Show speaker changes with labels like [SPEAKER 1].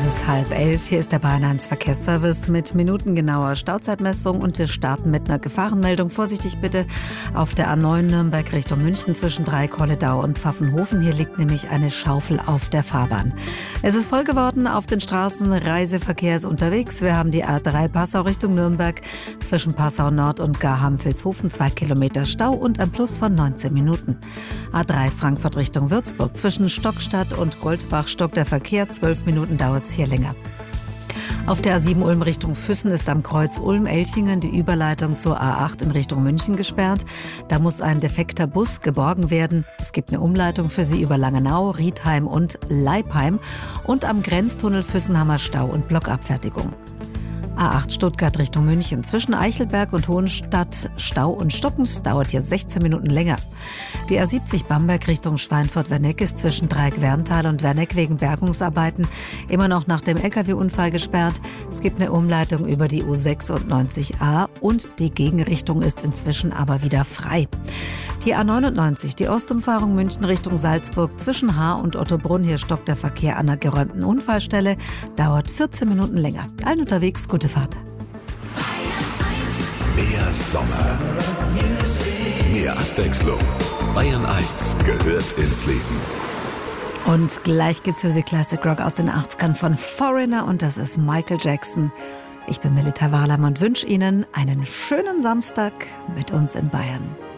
[SPEAKER 1] ist 10:30. Hier ist der Bayern 1 Verkehrsservice mit minutengenauer Stauzeitmessung und wir starten mit einer Gefahrenmeldung. Vorsichtig bitte auf der A9 Nürnberg Richtung München zwischen Kolledau und Pfaffenhofen. Hier liegt nämlich eine Schaufel auf der Fahrbahn. Es ist voll geworden auf den Straßen. Reiseverkehr ist unterwegs. Wir haben die A3 Passau Richtung Nürnberg zwischen Passau Nord und Garham-Vilshofen 2 Kilometer Stau und ein Plus von 19 Minuten. A3 Frankfurt Richtung Würzburg zwischen Stockstadt und Goldbach stockt der Verkehr. 12 Minuten dauert es hier länger. Auf der A7 Ulm Richtung Füssen ist am Kreuz Ulm-Elchingen die Überleitung zur A8 in Richtung München gesperrt. Da muss ein defekter Bus geborgen werden. Es gibt eine Umleitung für Sie über Langenau, Riedheim und Leipheim. Und am Grenztunnel Füssenhammer Stau und Blockabfertigung. A8 Stuttgart Richtung München. Zwischen Eichelberg und Hohenstadt Stau und Stockens dauert hier 16 Minuten länger. Die A70 Bamberg Richtung Schweinfurt-Werneck ist zwischen Dreieck-Werntal und Werneck wegen Bergungsarbeiten immer noch nach dem LKW-Unfall gesperrt. Es gibt eine Umleitung über die U96a und die Gegenrichtung ist inzwischen aber wieder frei. Die A99, die Ostumfahrung München Richtung Salzburg zwischen Haar und Ottobrunn. Hier stockt der Verkehr an einer geräumten Unfallstelle. Dauert 14 Minuten länger. Allen unterwegs, gute Fahrt.
[SPEAKER 2] Mehr Sommer. Mehr Abwechslung. Bayern 1 gehört ins Leben.
[SPEAKER 1] Und gleich gibt's für Sie Classic Rock aus den 80ern von Foreigner und das ist Michael Jackson. Ich bin Melita Wahlheim und wünsche Ihnen einen schönen Samstag mit uns in Bayern.